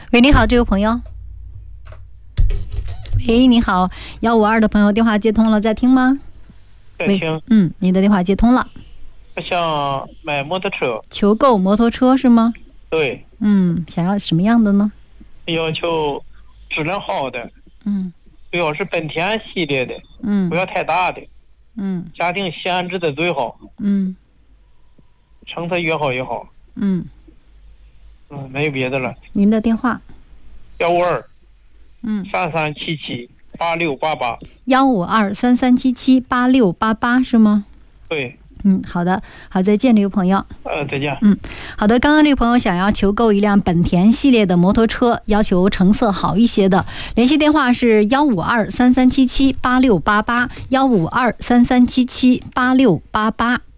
喂，你好，这位朋友。喂，你好，152的朋友，电话接通了，在听吗？ 在听。 你的电话接通了。 我想买摩托车。 求购摩托车是吗？ 对。 想要什么样的呢？ 要求质量好的。最好是本田系列的。不要太大的。家庭闲置的最好。成色越好越好。没有别的了。 您的电话 ？152。33778688。 15233778688是吗？ 对。 好的，好，再见，这位朋友。 再见。 好的，刚刚这位朋友想要求购一辆本田系列的摩托车，要求成色好一些的，联系电话是15233778688，15233778688。